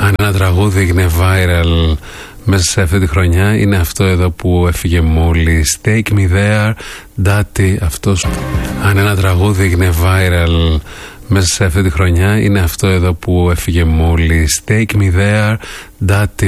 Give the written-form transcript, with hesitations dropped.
Αν ένα τραγούδι έγινε viral μέσα σε αυτή τη χρονιά, είναι αυτό εδώ που έφυγε μόλις. Take me there, Daddy. Αυτός. Αν ένα τραγούδι έγινε viral μέσα σε αυτή τη χρονιά, είναι αυτό εδώ που έφυγε μόλις. Take me there, Daddy.